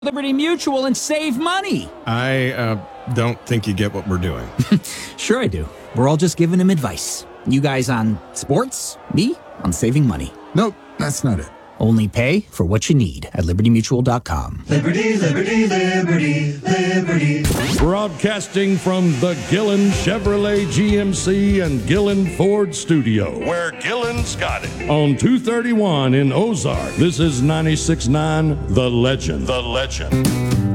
Liberty Mutual and save money. I don't think you get what we're doing. Sure I do. We're all just giving him advice. You guys on sports, me on saving money. Nope, that's not it. Only pay for what you need at libertymutual.com. Liberty, liberty, liberty, liberty. Broadcasting from the Gillen Chevrolet GMC and Gillen Ford studio, where Gillen's got it. On 231 in Ozark, this is 96.9 The Legend. The Legend.